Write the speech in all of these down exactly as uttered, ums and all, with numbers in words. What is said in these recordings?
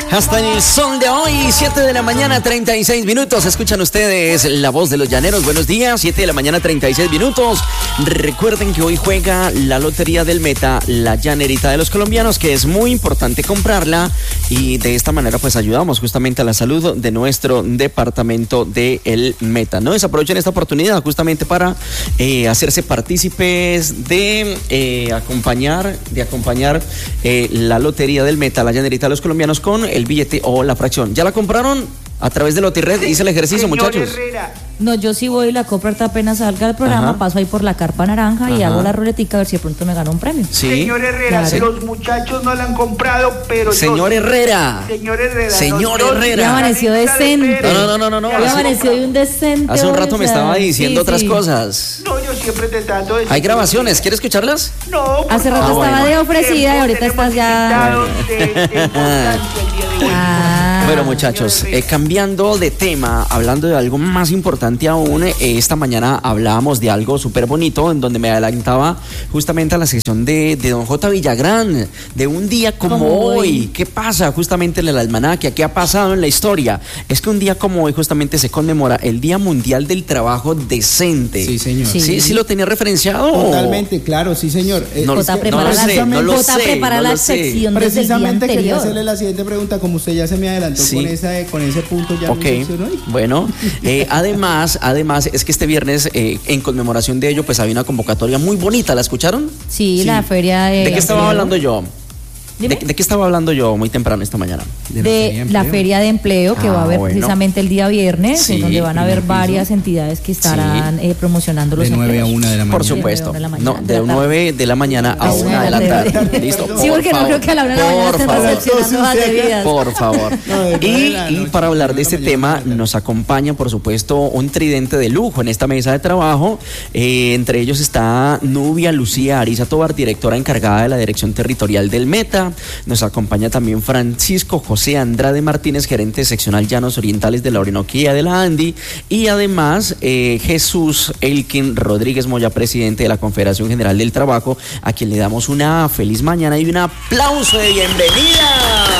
Hasta el sol de hoy, siete de la mañana, treinta y seis minutos. Escuchan ustedes la voz de los llaneros. Buenos días, siete de la mañana, treinta y seis minutos. Recuerden que hoy juega la lotería del Meta, la llanerita de los colombianos, que es muy importante comprarla. Y de esta manera, pues ayudamos justamente a la salud de nuestro departamento del Meta. No desaprovechen esta oportunidad justamente para eh, hacerse partícipes de eh, acompañar, de acompañar eh, la lotería del Meta, la llanerita de los colombianos, con el billete o la fracción. ¿Ya la compraron? A través de Lotired hice el ejercicio, Señor muchachos. Herrera. No, yo sí voy y la compro hasta apenas salga el programa, Ajá. paso ahí por la carpa naranja Ajá. y hago la ruletica a ver si de pronto me gano un premio. Sí. Señor Herrera, Claro. los muchachos no la han comprado, pero Señor yo... Herrera. Señor Herrera. Señor los dos Herrera. Ya amaneció decente. No, no, no, no, no. Ya Hace- amaneció de un decente. Hace un hoy, rato o me sea, estaba diciendo sí, otras sí. cosas. No, yo siempre te trato de... Hay grabaciones, ¿quieres escucharlas? No, por Hace rato favor. estaba de ofrecida y ahorita Tenemos estás ya- invitados de- de importancia el día de hoy. Ah. Bueno, muchachos, eh, cambiando de tema, hablando de algo más importante aún, eh, esta mañana hablábamos de algo súper bonito, en donde me adelantaba justamente a la sección de, de don J. Villagrán, de un día como, Como hoy. hoy. ¿Qué pasa justamente en el almanaque? ¿Qué ha pasado en la historia? Es que un día como hoy justamente se conmemora el Día Mundial del Trabajo Decente. Sí, señor. ¿Sí, Sí. sí lo tenía referenciado? Totalmente, claro, sí, señor. Eh, No, es Jota, que prepara no lo la, sé, no lo Jota, sé, prepara no la lo sé. sección desde el día Precisamente quería anterior. hacerle la siguiente pregunta, como usted ya se me adelantó Sí. con, esa, con ese punto, ya Ok, me seccionó ahí. bueno, eh, además, además es que este viernes eh, en conmemoración de ello pues había una convocatoria muy bonita, ¿la escucharon? Sí, la feria de... ¿De qué estaba empleo. hablando yo? ¿De, Dime. de qué estaba hablando yo muy temprano esta mañana? De la De feria de la empleo. feria de empleo que Ah, va a haber bueno. precisamente el día viernes, Sí, en donde van a haber primer piso. varias entidades que estarán eh, promocionando los De nueve a empleos. una de la mañana. Por Sí, supuesto, de la no, mañana, de de la tarde. nueve de la mañana a De una de la tarde. ¿Listo? Sí, porque no creo que a la una de la mañana Por estén favor. recepcionando las bebidas. Por favor. No, de nueve Y, de la y noche, para hablar de nueve de este la mañana, tema nueve de la nos acompaña, por supuesto, un tridente de lujo en esta mesa de trabajo. Eh, entre ellos está Nubia Lucía Ariza Tobar, directora encargada de la Dirección Territorial del Meta. Nos acompaña también Francisco José Andrade Martínez, gerente seccional Llanos Orientales de la Orinoquía de la Andi. Y además eh, Jesús Elkin Rodríguez Moya, presidente de la Confederación General del Trabajo, a quien le damos una feliz mañana y un aplauso de bienvenida.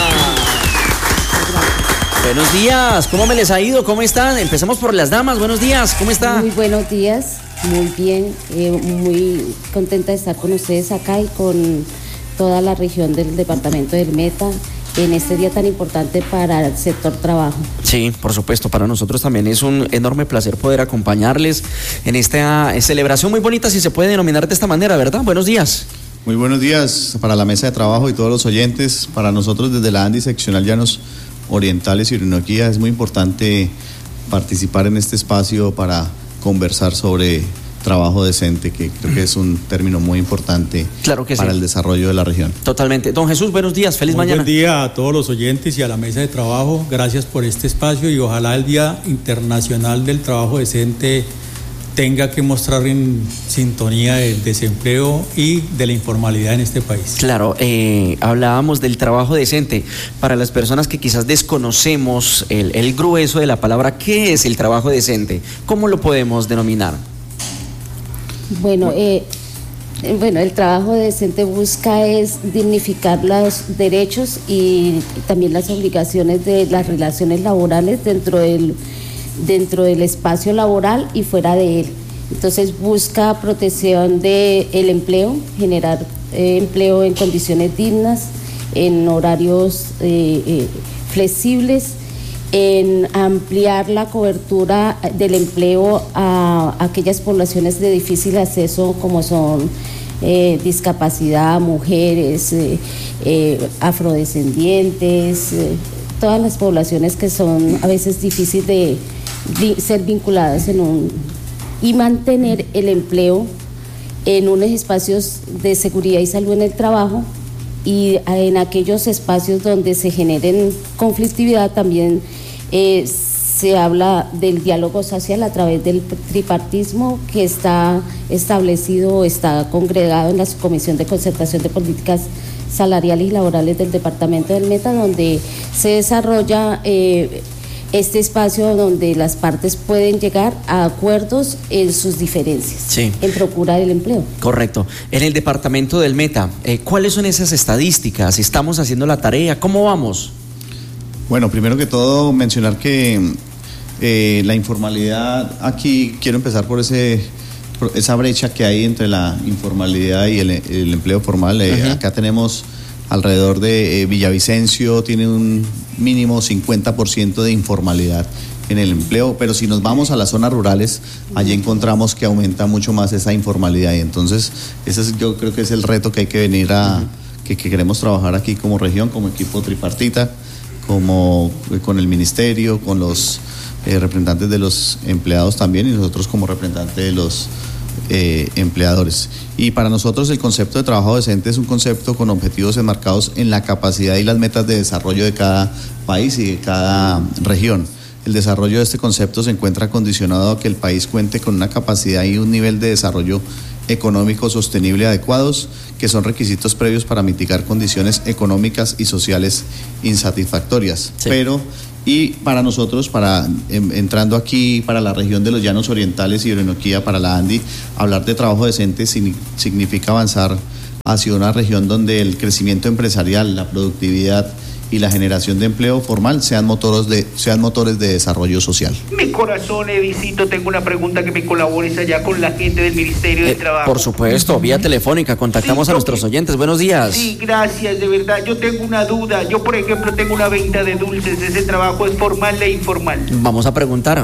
Buenos días, ¿cómo me les ha ido? ¿Cómo están? Empezamos por las damas, buenos días, ¿cómo está? Muy buenos días, muy bien, eh, muy contenta de estar con ustedes acá y con toda la región del departamento del Meta en este día tan importante para el sector trabajo. Sí, por supuesto, para nosotros también es un enorme placer poder acompañarles en esta celebración muy bonita, si se puede denominar de esta manera, ¿verdad? Buenos días. Muy buenos días para la mesa de trabajo y todos los oyentes. Para nosotros desde la ANDI seccional Llanos Orientales y Orinoquía es muy importante participar en este espacio para conversar sobre trabajo decente, que creo que es un término muy importante Claro que para sí. el desarrollo de la región. Totalmente. Don Jesús, buenos días, feliz Muy mañana. buen día a todos los oyentes y a la mesa de trabajo. Gracias por este espacio y ojalá el Día Internacional del Trabajo Decente tenga que mostrar en sintonía del desempleo y de la informalidad en este país. Claro, eh, hablábamos del trabajo decente. Para las personas que quizás desconocemos el, el grueso de la palabra, ¿qué es el trabajo decente? ¿Cómo lo podemos denominar? Bueno, eh, eh, bueno, el trabajo decente busca es dignificar los derechos y también las obligaciones de las relaciones laborales dentro del dentro del espacio laboral y fuera de él. Entonces busca protección del empleo, generar eh, empleo en condiciones dignas, en horarios eh, eh, flexibles, en ampliar la cobertura del empleo a aquellas poblaciones de difícil acceso como son eh, discapacidad, mujeres, eh, eh, afrodescendientes, eh, todas las poblaciones que son a veces difíciles de vi- ser vinculadas en un y mantener el empleo en unos espacios de seguridad y salud en el trabajo y en aquellos espacios donde se generen conflictividad también eh, se habla del diálogo social a través del tripartismo que está establecido o está congregado en la Subcomisión de Concertación de Políticas Salariales y Laborales del Departamento del Meta, donde se desarrolla eh, este espacio donde las partes pueden llegar a acuerdos en sus diferencias, Sí. en procura del empleo. Correcto. En el departamento del Meta, eh, ¿cuáles son esas estadísticas? ¿Estamos haciendo la tarea? ¿Cómo vamos? Bueno, primero que todo mencionar que eh, la informalidad, aquí quiero empezar por ese por esa brecha que hay entre la informalidad y el, el empleo formal. Eh, uh-huh. Acá tenemos alrededor de eh, Villavicencio, tiene un mínimo cincuenta por ciento de informalidad en el empleo, pero si nos vamos a las zonas rurales, allí encontramos que aumenta mucho más esa informalidad, y entonces ese es, yo creo que es el reto que hay que venir a, que, que queremos trabajar aquí como región, como equipo tripartita, como eh, con el ministerio, con los eh, representantes de los empleados también, y nosotros como representantes de los eh, empleadores. Y para nosotros el concepto de trabajo decente es un concepto con objetivos enmarcados en la capacidad y las metas de desarrollo de cada país y de cada región. El desarrollo de este concepto se encuentra condicionado a que el país cuente con una capacidad y un nivel de desarrollo económico sostenible adecuados, que son requisitos previos para mitigar condiciones económicas y sociales insatisfactorias. Sí. Pero, y para nosotros, para em, entrando aquí para la región de los Llanos Orientales y Orinoquía, para la ANDI, hablar de trabajo decente sin, significa avanzar hacia una región donde el crecimiento empresarial, la productividad y la generación de empleo formal sean motores de, sean motores de desarrollo social. Mi corazón, Edicito, tengo una pregunta, que me colabores allá con la gente del Ministerio eh, de Trabajo. Por supuesto, vía telefónica, contactamos sí, a nuestros oyentes. Buenos días. Sí, gracias, de verdad. Yo tengo una duda. Yo, por ejemplo, tengo una venta de dulces. ¿Ese trabajo es formal e informal? Vamos a preguntar.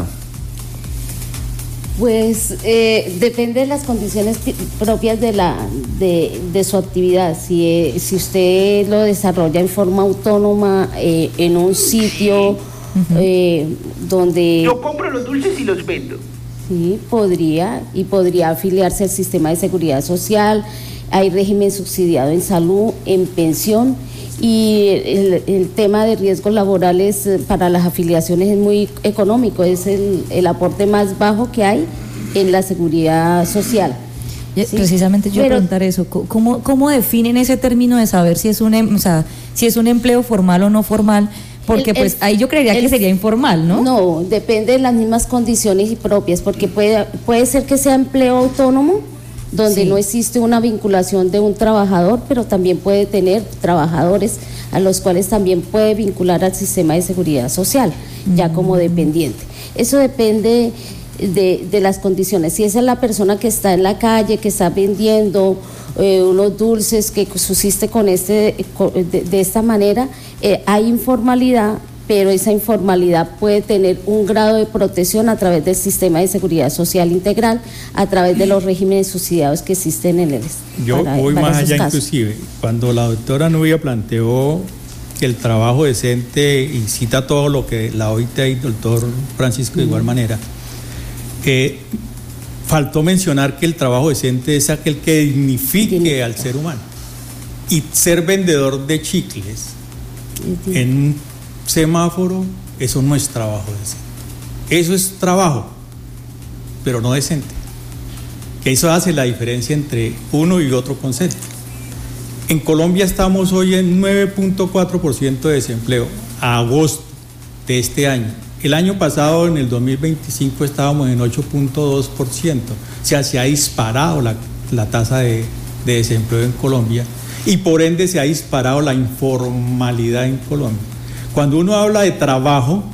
Pues eh, depende de las condiciones propias de la de, de su actividad. Si, eh, si usted lo desarrolla en forma autónoma eh, en un sitio uh-huh. eh, donde... Yo compro los dulces y los vendo. Sí, podría, y podría afiliarse al sistema de seguridad social. Hay régimen subsidiado en salud, en pensión, y el, el tema de riesgos laborales para las afiliaciones es muy económico, es el, el aporte más bajo que hay en la seguridad social. ¿Sí? Precisamente yo Pero, preguntar eso, ¿cómo, cómo definen ese término de saber si es un, o sea, si es un empleo formal o no formal? Porque el, pues el, ahí yo creería el, que sería informal, ¿no? No, depende de las mismas condiciones y propias, porque puede, puede ser que sea empleo autónomo, donde sí. no existe una vinculación de un trabajador, pero también puede tener trabajadores a los cuales también puede vincular al sistema de seguridad social, mm. ya como dependiente. Eso depende de, de las condiciones. Si esa es la persona que está en la calle, que está vendiendo eh, unos dulces, que subsiste con este, con, de, de esta manera, eh, hay informalidad, pero esa informalidad puede tener un grado de protección a través del sistema de seguridad social integral, a través de los regímenes subsidiados que existen en el Yo para, voy para más allá casos. Inclusive, cuando la doctora Nubia planteó que el trabajo decente, y cita todo lo que la O I T y el doctor Francisco de igual uh-huh. manera, eh, faltó mencionar que el trabajo decente es aquel que dignifique Dignifica. al ser humano. Y ser vendedor de chicles uh-huh. en un semáforo, eso no es trabajo decente. Eso es trabajo, pero no decente. Que eso hace la diferencia entre uno y otro concepto. En Colombia estamos hoy en nueve punto cuatro por ciento de desempleo a agosto de este año. El año pasado, en el dos mil veinticinco, estábamos en ocho punto dos por ciento. O sea, se ha disparado la, la tasa de, de desempleo en Colombia, y por ende se ha disparado la informalidad en Colombia. Cuando uno habla de trabajo,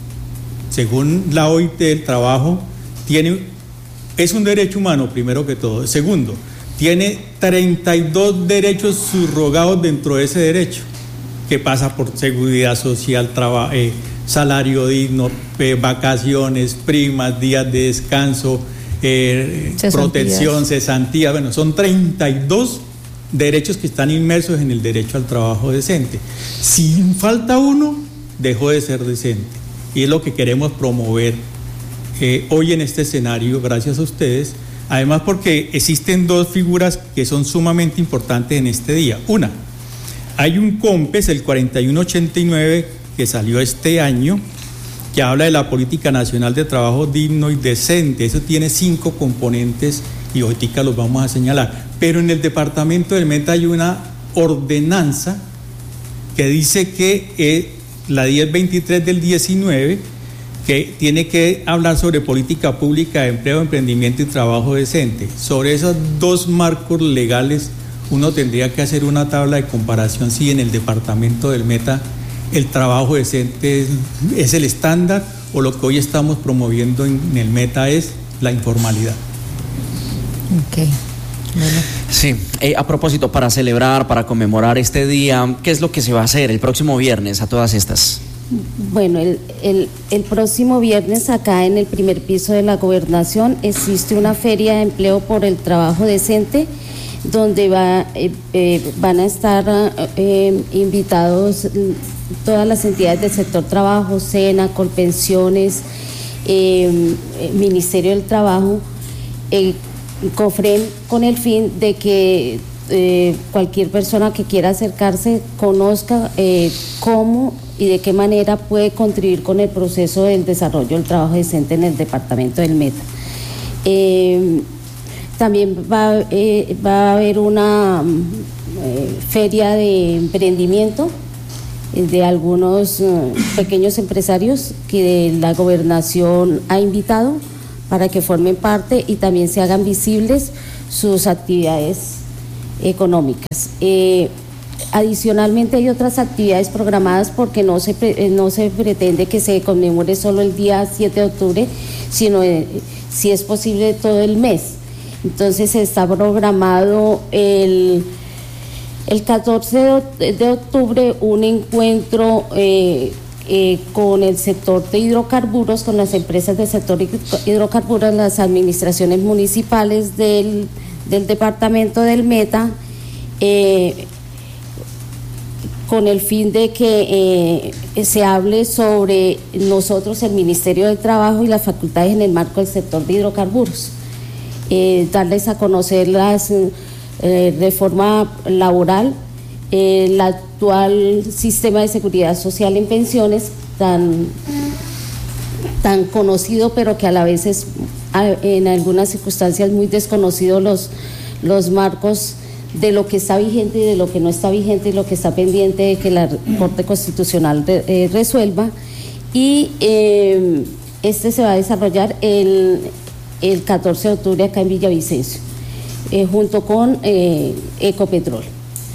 según la O I T, el trabajo tiene, es un derecho humano, primero que todo. Segundo, tiene treinta y dos derechos subrogados dentro de ese derecho, que pasa por seguridad social, traba, eh, salario digno, eh, vacaciones, primas, días de descanso, eh, protección, cesantía. Bueno, son treinta y dos derechos que están inmersos en el derecho al trabajo decente. Si falta uno, dejó de ser decente. Y es lo que queremos promover eh, hoy en este escenario, gracias a ustedes. Además, porque existen dos figuras que son sumamente importantes en este día. Una, hay un COMPES, el cuarenta y uno ochenta y nueve, que salió este año, que habla de la Política Nacional de Trabajo Digno y Decente. Eso tiene cinco componentes y ahorita los vamos a señalar. Pero en el departamento del Meta hay una ordenanza que dice que eh, la diez veintitrés del diecinueve, que tiene que hablar sobre política pública de empleo, emprendimiento y trabajo decente. Sobre esos dos marcos legales, uno tendría que hacer una tabla de comparación si en el departamento del Meta el trabajo decente es, es el estándar, o lo que hoy estamos promoviendo en, en el Meta es la informalidad. Ok. Bueno. Sí, eh, a propósito, para celebrar, para conmemorar este día, ¿qué es lo que se va a hacer el próximo viernes a todas estas? Bueno, el, el, el próximo viernes acá en el primer piso de la Gobernación existe una feria de empleo por el trabajo decente, donde va, eh, eh, van a estar eh, invitados todas las entidades del sector trabajo, SENA, Colpensiones, eh, Ministerio del Trabajo, el COFREN, con el fin de que eh, cualquier persona que quiera acercarse conozca eh, cómo y de qué manera puede contribuir con el proceso del desarrollo del trabajo decente en el departamento del Meta. Eh, también va, eh, va a haber una eh, feria de emprendimiento eh, de algunos eh, pequeños empresarios que la Gobernación ha invitado para que formen parte y también se hagan visibles sus actividades económicas. Eh, Adicionalmente hay otras actividades programadas porque no se, no se pretende que se conmemore solo el día siete de octubre, sino eh, si es posible todo el mes. Entonces está programado el, el catorce de octubre un encuentro eh, eh, con el sector de hidrocarburos, con las empresas del sector de hidrocarburos, las administraciones municipales del, del departamento del Meta, eh, con el fin de que eh, se hable sobre nosotros, el Ministerio del Trabajo y las facultades en el marco del sector de hidrocarburos. Eh, darles a conocer la eh, reforma laboral, eh, el actual sistema de seguridad social en pensiones, tan, tan conocido, pero que a la vez es en algunas circunstancias muy desconocido los, los marcos de lo que está vigente y de lo que no está vigente y lo que está pendiente de que la Corte Constitucional de, eh, resuelva. Y eh, este se va a desarrollar el, el catorce de octubre acá en Villavicencio, eh, junto con eh, Ecopetrol.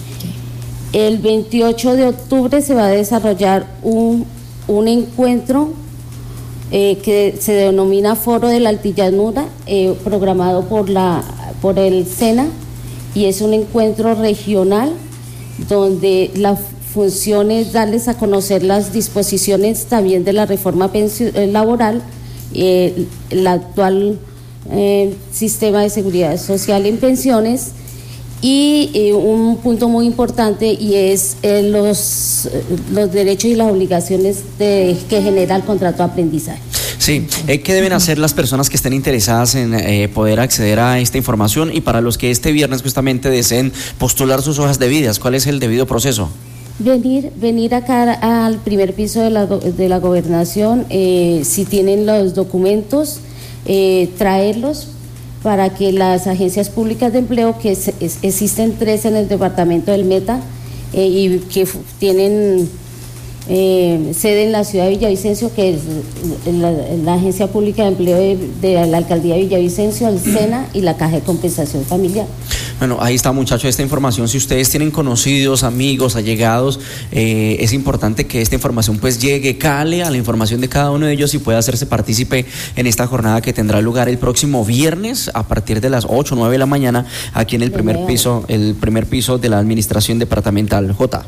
El veintiocho de octubre se va a desarrollar un, un encuentro eh, que se denomina Foro de la Altillanura, eh, programado por, la, por el SENA, y es un encuentro regional donde la función es darles a conocer las disposiciones también de la reforma laboral, eh, el actual eh, sistema de seguridad social en pensiones, y eh, un punto muy importante y es eh, los, los derechos y las obligaciones de, que genera el contrato de aprendizaje. Sí, eh, ¿qué deben hacer las personas que estén interesadas en eh, poder acceder a esta información? Y para los que este viernes justamente deseen postular sus hojas de vida, ¿cuál es el debido proceso? Venir, venir acá al primer piso de la, de la Gobernación, eh, si tienen los documentos, eh, traerlos para que las agencias públicas de empleo, que es, es, existen tres en el departamento del Meta eh, y que tienen Eh, sede en la ciudad de Villavicencio, que es la, la Agencia Pública de Empleo de, de la Alcaldía de Villavicencio, el SENA y la Caja de Compensación Familiar. Bueno, ahí está, muchachos, esta información. Si ustedes tienen conocidos, amigos, allegados, eh, es importante que esta información pues llegue, cale a la información de cada uno de ellos y pueda hacerse partícipe en esta jornada que tendrá lugar el próximo viernes a partir de las ocho o nueve de la mañana aquí en el primer piso, el primer piso de la Administración Departamental. J.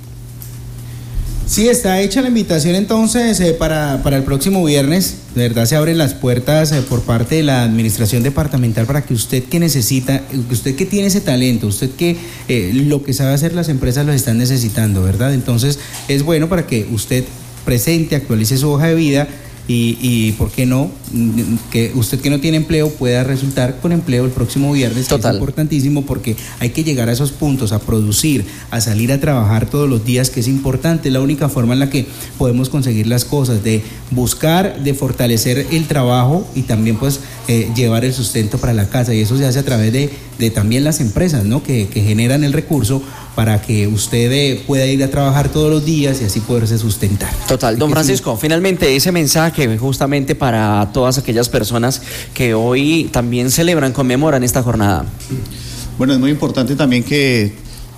Sí, está hecha la invitación entonces eh, para, para el próximo viernes. De verdad se abren las puertas eh, por parte de la administración departamental para que usted que necesita, usted que tiene ese talento, usted que eh, lo que sabe hacer las empresas lo están necesitando, ¿verdad? Entonces es bueno para que usted presente, actualice su hoja de vida y, y ¿por qué no? Que usted que no tiene empleo pueda resultar con empleo el próximo viernes. Total. Es importantísimo porque hay que llegar a esos puntos, a producir, a salir a trabajar todos los días, que es importante, la única forma en la que podemos conseguir las cosas, de buscar, de fortalecer el trabajo y también pues eh, llevar el sustento para la casa, y eso se hace a través de, de también las empresas, ¿no? que, que generan el recurso para que usted eh, pueda ir a trabajar todos los días y así poderse sustentar. Total. Don Francisco, finalmente ese mensaje justamente para todas aquellas personas que hoy también celebran, conmemoran esta jornada. Bueno, es muy importante también que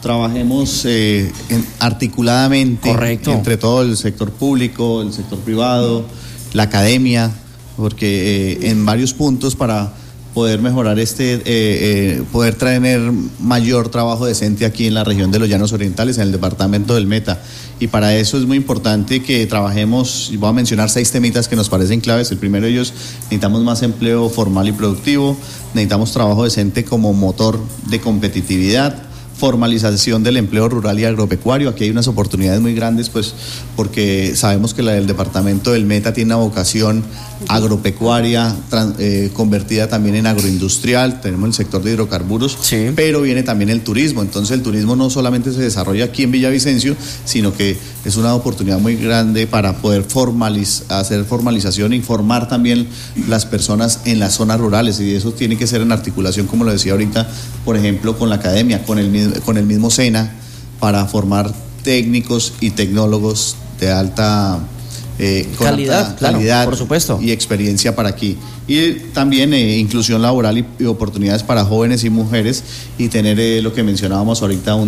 trabajemos eh, en, articuladamente Correcto. entre todo el sector público, el sector privado, la academia, porque eh, en varios puntos para poder mejorar este, eh, eh, poder tener mayor trabajo decente aquí en la región de los Llanos Orientales, en el departamento del Meta. Y para eso es muy importante que trabajemos, y voy a mencionar seis temitas que nos parecen claves. El primero de ellos, necesitamos más empleo formal y productivo, necesitamos trabajo decente como motor de competitividad, formalización del empleo rural y agropecuario. Aquí hay unas oportunidades muy grandes, pues, porque sabemos que la del departamento del Meta tiene una vocación agropecuaria, trans, eh, convertida también en agroindustrial. Tenemos el sector de hidrocarburos, sí, pero viene también el turismo. Entonces el turismo no solamente se desarrolla aquí en Villavicencio, sino que es una oportunidad muy grande para poder formaliz- hacer formalización y formar también las personas en las zonas rurales, y eso tiene que ser en articulación, como lo decía ahorita, por ejemplo, con la academia, con el mismo con el mismo SENA, para formar técnicos y tecnólogos de alta eh, calidad, alta claro, calidad por supuesto, y experiencia para aquí. Y también eh, inclusión laboral y, y oportunidades para jóvenes y mujeres, y tener eh, lo que mencionábamos ahorita, un